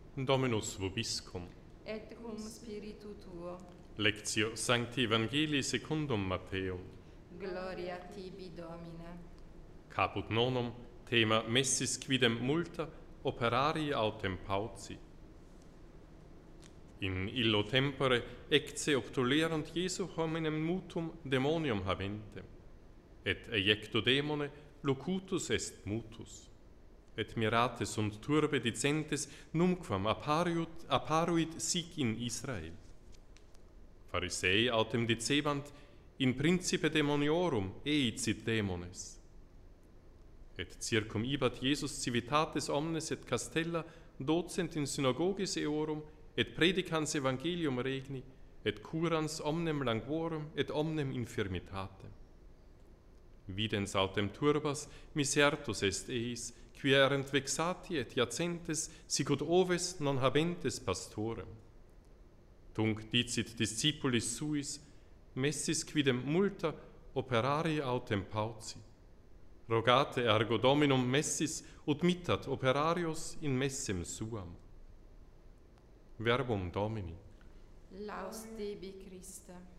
Dominus vobiscum. Et cum spiritu tuo. Lectio Sancti Evangelii secundum Matteum. Gloria tibi, Domine. Caput nonum, thema messis quidem multa operarii autem pauci. In illo tempore ecce obtulerunt Jesu hominem mutum demonium haventem, et eiecto demone locutus est mutus. Et mirate sunt turbe dicentes numquam apparuit sic in Israel. Pharisei autem dicebant in principe demoniorum eicit demones. Et circum ibat Jesus civitates omnes et castella docent in synagogis eorum et predicans evangelium regni et curans omnem languorum et omnem infirmitatem. Videns autem turbas misertus est eis, qui erent vexati et iacentes sicut oves non habentes pastorem. Tunc dicit discipulis suis, messis quidem multa operarii autem pauci. Rogate ergo Dominum messis ut mittat operarios in messem suam. Verbum Domini. Laus tibi, Christe.